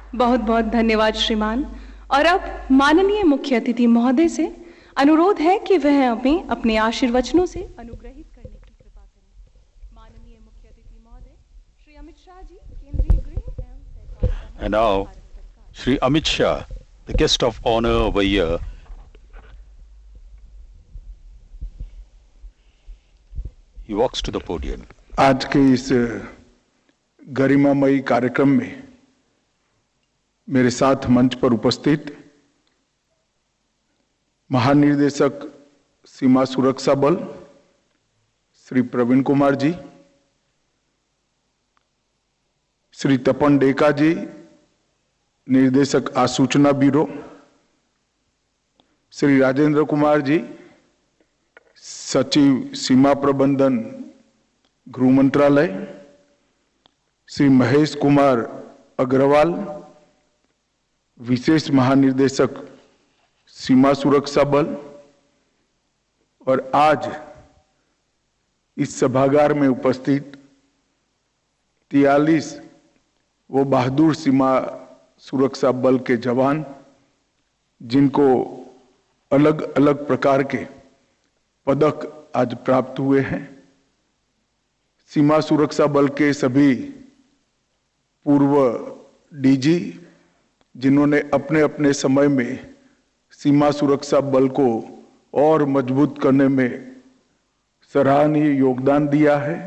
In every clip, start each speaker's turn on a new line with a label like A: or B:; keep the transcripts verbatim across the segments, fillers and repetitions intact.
A: बहुत बहुत धन्यवाद श्रीमान। और अब माननीय मुख्य अतिथि महोदय से अनुरोध है कि वह हमें अपने आशीर्वचनों से अनुग्रहित करने की कृपा करें। माननीय मुख्य अतिथि महोदय श्री अमित शाह जी, केंद्रीय गृह एवं सहकारिता।
B: And now, Shri Amit Shah, the guest of honor over here. He walks to the podium.
C: आज के इस गरिमामयी कार्यक्रम में मेरे साथ मंच पर उपस्थित महानिर्देशक सीमा सुरक्षा बल श्री प्रवीण कुमार जी, श्री तपन डेका जी, निर्देशक आसूचना ब्यूरो, श्री राजेंद्र कुमार जी, सचिव सीमा प्रबंधन गृह मंत्रालय, श्री महेश कुमार अग्रवाल, विशेष महानिर्देशक सीमा सुरक्षा बल, और आज इस सभागार में उपस्थित तियालीस वो बहादुर सीमा सुरक्षा बल के जवान जिनको अलग अलग प्रकार के पदक आज प्राप्त हुए हैं, सीमा सुरक्षा बल के सभी पूर्व डीजी जिन्होंने अपने अपने समय में सीमा सुरक्षा बल को और मजबूत करने में सराहनीय योगदान दिया है,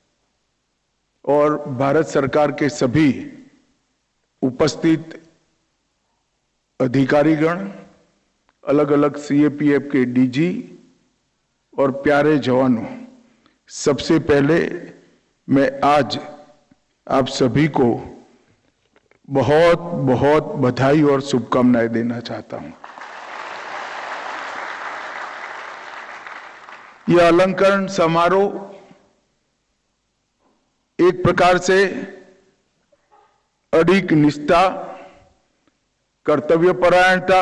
C: और भारत सरकार के सभी उपस्थित अधिकारीगण, अलग अलग सीएपीएफ के डीजी और प्यारे जवानों, सबसे पहले मैं आज आप सभी को बहुत बहुत बधाई और शुभकामनाएं देना चाहता हूं। यह अलंकरण समारोह एक प्रकार से अडिग निष्ठा, कर्तव्यपरायणता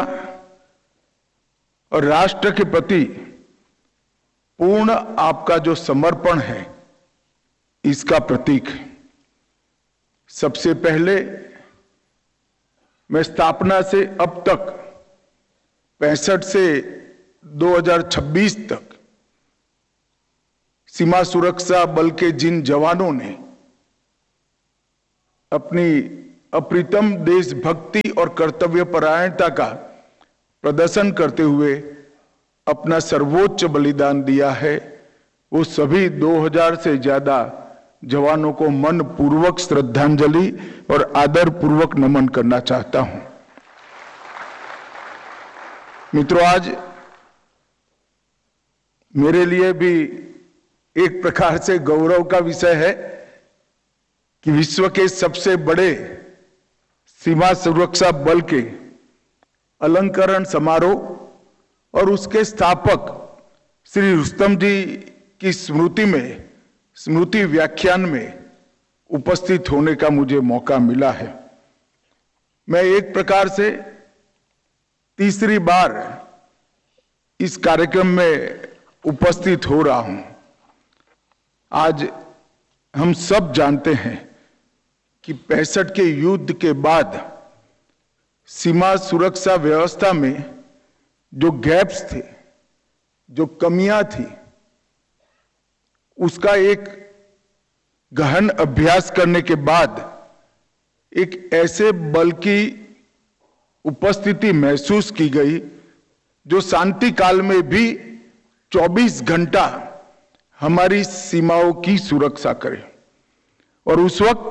C: और राष्ट्र के प्रति पूर्ण आपका जो समर्पण है, इसका प्रतीक है। सबसे पहले मैं स्थापना से अब तक पैंसठ से दो हज़ार छब्बीस तक सीमा सुरक्षा बल के जिन जवानों ने अपनी अप्रतिम देशभक्ति और कर्तव्यपरायणता का प्रदर्शन करते हुए अपना सर्वोच्च बलिदान दिया है, वो सभी दो हज़ार से ज्यादा जवानों को मन पूर्वक श्रद्धांजलि और आदर पूर्वक नमन करना चाहता हूं। मित्रों, आज मेरे लिए भी एक प्रकार से गौरव का विषय है कि विश्व के सबसे बड़े सीमा सुरक्षा बल के अलंकरण समारोह और उसके स्थापक श्री रुस्तम जी की स्मृति में स्मृति व्याख्यान में उपस्थित होने का मुझे मौका मिला है। मैं एक प्रकार से तीसरी बार इस कार्यक्रम में उपस्थित हो रहा हूं। आज हम सब जानते हैं कि पैंसठ के युद्ध के बाद सीमा सुरक्षा व्यवस्था में जो गैप्स थे, जो कमियां थी, उसका एक गहन अभ्यास करने के बाद एक ऐसे बल की उपस्थिति महसूस की गई जो शांति काल में भी चौबीस घंटा हमारी सीमाओं की सुरक्षा करे। और उस वक्त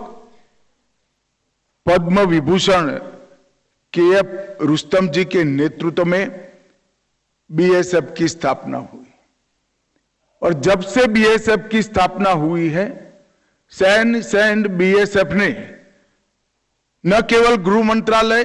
C: पद्म विभूषण के एफ रुस्तम जी के नेतृत्व में बीएसएफ की स्थापना हुई, और जब से बीएसएफ की स्थापना हुई है, सैन्य सैन्य बीएसएफ ने न केवल गृह मंत्रालय,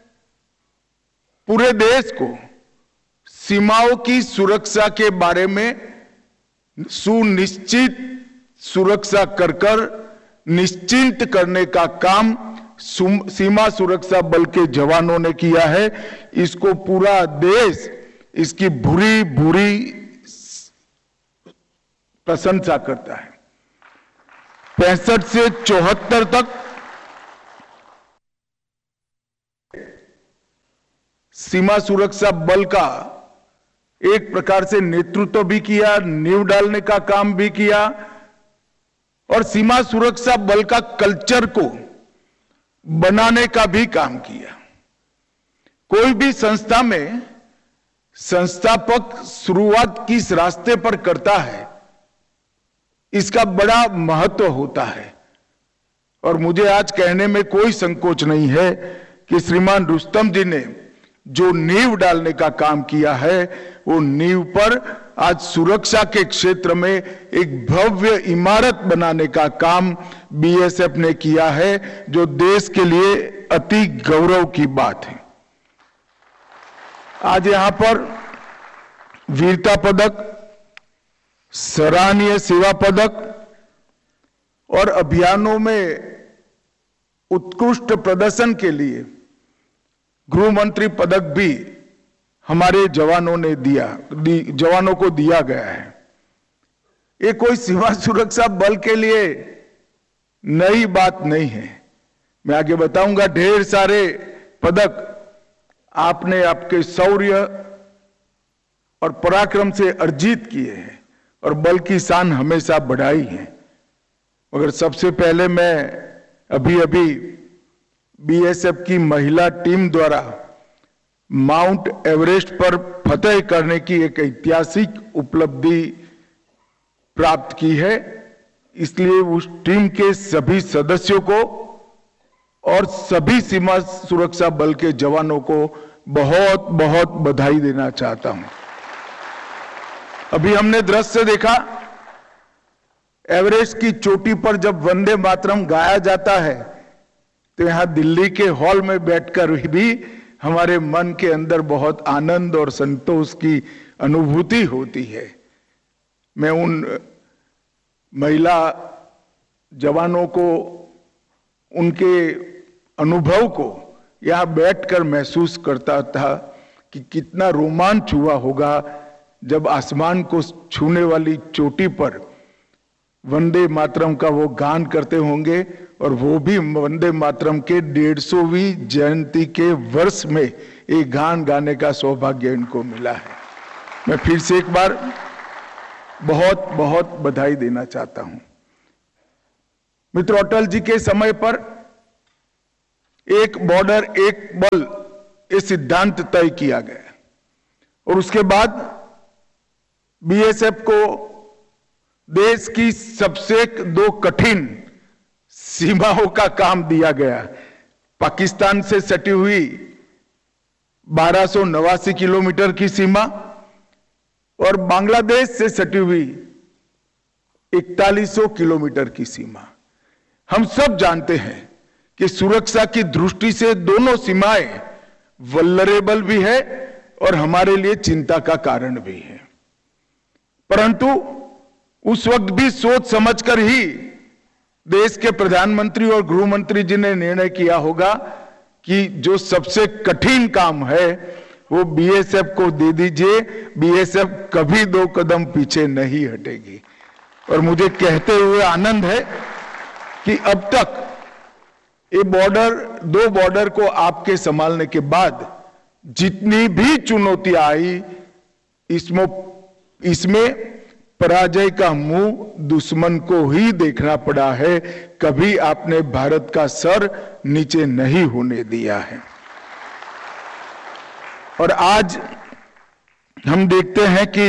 C: पूरे देश को सीमाओं की सुरक्षा के बारे में सुनिश्चित सुरक्षा कर कर निश्चिंत करने का काम सीमा सुरक्षा बल के जवानों ने किया है। इसको पूरा देश इसकी भूरी भूरी प्रशंसा करता है। पैंसठ से चौहत्तर तक सीमा सुरक्षा बल का एक प्रकार से नेतृत्व भी किया, नींव डालने का काम भी किया और सीमा सुरक्षा बल का कल्चर को बनाने का भी काम किया। कोई भी संस्था में संस्थापक शुरुआत किस रास्ते पर करता है, इसका बड़ा महत्व होता है। और मुझे आज कहने में कोई संकोच नहीं है कि श्रीमान रुस्तम जी ने जो नींव डालने का काम किया है, वो नींव पर आज सुरक्षा के क्षेत्र में एक भव्य इमारत बनाने का काम बीएसएफ ने किया है, जो देश के लिए अति गौरव की बात है। आज यहां पर वीरता पदक, सराहनीय सेवा पदक और अभियानों में उत्कृष्ट प्रदर्शन के लिए गृह मंत्री पदक भी हमारे जवानों ने दिया दी, जवानों को दिया गया है। ये कोई सीमा सुरक्षा बल के लिए नई बात नहीं है। मैं आगे बताऊंगा, ढेर सारे पदक आपने आपके शौर्य और पराक्रम से अर्जित किए हैं और बल की शान हमेशा बढ़ाई है। मगर सबसे पहले मैं अभी अभी बीएसएफ की महिला टीम द्वारा माउंट एवरेस्ट पर फतेह करने की एक ऐतिहासिक उपलब्धि प्राप्त की है, इसलिए उस टीम के सभी सदस्यों को और सभी सीमा सुरक्षा बल के जवानों को बहुत बहुत बधाई देना चाहता हूं। अभी हमने दृश्य देखा, एवरेस्ट की चोटी पर जब वंदे मातरम गाया जाता है तो यहां दिल्ली के हॉल में बैठकर भी हमारे मन के अंदर बहुत आनंद और संतोष की अनुभूति होती है। मैं उन महिला जवानों को, उनके अनुभव को यहां बैठकर महसूस करता था कि कितना रोमांच हुआ होगा जब आसमान को छूने वाली चोटी पर वंदे मातरम का वो गान करते होंगे, और वो भी वंदे मातरम के डेढ़ सौवीं जयंती के वर्ष में एक गान गाने का सौभाग्य इनको मिला है। मैं फिर से एक बार बहुत बहुत बधाई देना चाहता हूं। मित्र, अटल जी के समय पर एक बॉर्डर एक बल ये सिद्धांत तय किया गया और उसके बाद बीएसएफ को देश की सबसे दो कठिन सीमाओं का काम दिया गया। पाकिस्तान से सटी हुई बारह सौ नवासी किलोमीटर की सीमा और बांग्लादेश से सटी हुई इकतालीस सौ किलोमीटर की सीमा। हम सब जानते हैं कि सुरक्षा की दृष्टि से दोनों सीमाएं वल्नरेबल भी है और हमारे लिए चिंता का कारण भी है, परंतु उस वक्त भी सोच समझकर ही देश के प्रधानमंत्री और गृह मंत्री जी ने निर्णय किया होगा कि जो सबसे कठिन काम है वो बीएसएफ को दे दीजिए। बीएसएफ कभी दो कदम पीछे नहीं हटेगी। और मुझे कहते हुए आनंद है कि अब तक ये बॉर्डर, दो बॉर्डर को आपके संभालने के बाद जितनी भी चुनौतियां आई, इसमें इसमें पराजय का मुंह दुश्मन को ही देखना पड़ा है। कभी आपने भारत का सर नीचे नहीं होने दिया है। और आज हम देखते हैं कि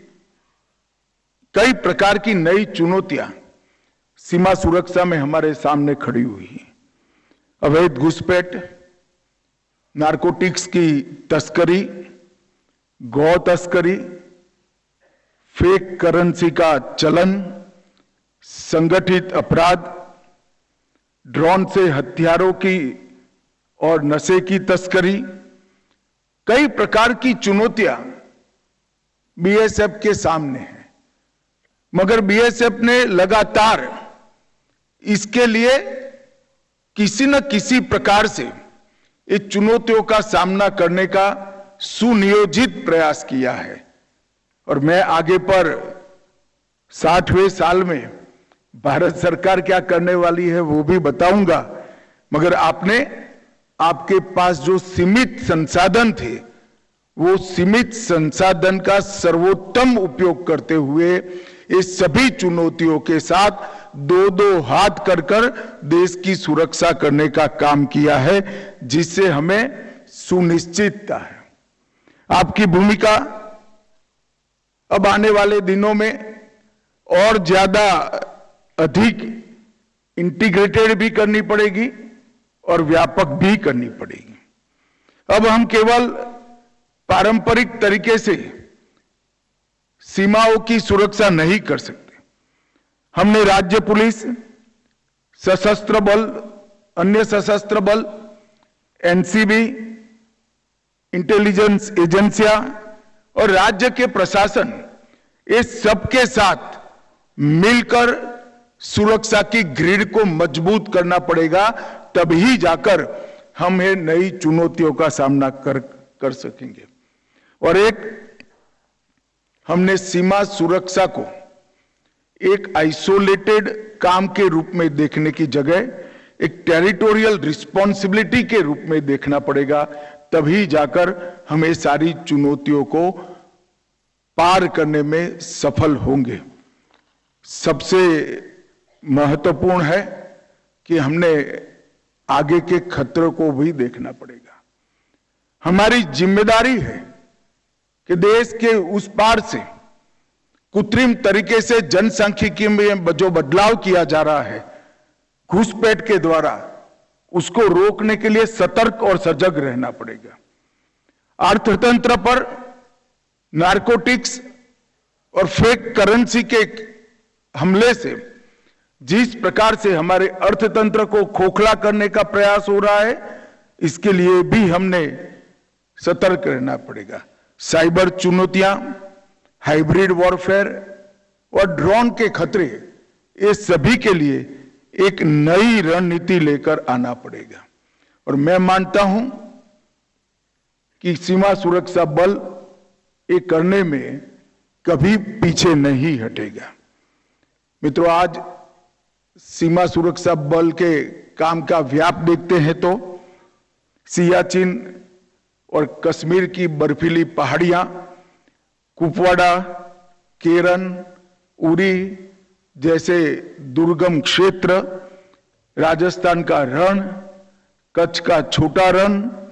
C: कई प्रकार की नई चुनौतियां सीमा सुरक्षा में हमारे सामने खड़ी हुई हैं। अवैध घुसपैठ, नारकोटिक्स की तस्करी, गौ तस्करी, फेक करेंसी का चलन, संगठित अपराध, ड्रोन से हथियारों की और नशे की तस्करी, कई प्रकार की चुनौतियां बीएसएफ के सामने हैं। मगर बीएसएफ ने लगातार इसके लिए किसी न किसी प्रकार से इस चुनौतियों का सामना करने का सुनियोजित प्रयास किया है। और मैं आगे पर साठवें साल में भारत सरकार क्या करने वाली है वो भी बताऊंगा। मगर आपने, आपके पास जो सीमित संसाधन थे वो सीमित संसाधन का सर्वोत्तम उपयोग करते हुए इस सभी चुनौतियों के साथ दो दो हाथ कर कर देश की सुरक्षा करने का काम किया है, जिससे हमें सुनिश्चितता है। आपकी भूमिका अब आने वाले दिनों में और ज्यादा अधिक इंटीग्रेटेड भी करनी पड़ेगी और व्यापक भी करनी पड़ेगी। अब हम केवल पारंपरिक तरीके से सीमाओं की सुरक्षा नहीं कर सकते। हमने राज्य पुलिस, सशस्त्र बल, अन्य सशस्त्र बल, एनसीबी, इंटेलिजेंस एजेंसियां और राज्य के प्रशासन, इस सबके साथ मिलकर सुरक्षा की ग्रिड को मजबूत करना पड़ेगा, तभी जाकर हम ये नई चुनौतियों का सामना कर कर सकेंगे। और एक हमने सीमा सुरक्षा को एक आइसोलेटेड काम के रूप में देखने की जगह एक टेरिटोरियल रिस्पॉन्सिबिलिटी के रूप में देखना पड़ेगा, तभी जाकर हमें सारी चुनौतियों को पार करने में सफल होंगे। सबसे महत्वपूर्ण है कि हमने आगे के खतरों को भी देखना पड़ेगा। हमारी जिम्मेदारी है कि देश के उस पार से कृत्रिम तरीके से जनसांख्यिकी में जो बदलाव किया जा रहा है घुसपैठ के द्वारा, उसको रोकने के लिए सतर्क और सजग रहना पड़ेगा। अर्थतंत्र पर नारकोटिक्स और फेक करेंसी के हमले से जिस प्रकार से हमारे अर्थतंत्र को खोखला करने का प्रयास हो रहा है, इसके लिए भी हमने सतर्क रहना पड़ेगा। साइबर चुनौतियां, हाइब्रिड वॉरफेयर और ड्रोन के खतरे, ये सभी के लिए एक नई रणनीति लेकर आना पड़ेगा। और मैं मानता हूं कि सीमा सुरक्षा बल ये करने में कभी पीछे नहीं हटेगा। मित्रों, आज सीमा सुरक्षा बल के काम का व्याप देखते हैं तो सियाचिन और कश्मीर की बर्फीली पहाड़ियां, कुपवाड़ा, केरन, उरी जैसे दुर्गम क्षेत्र, राजस्थान का रण, कच्छ का छोटा रण,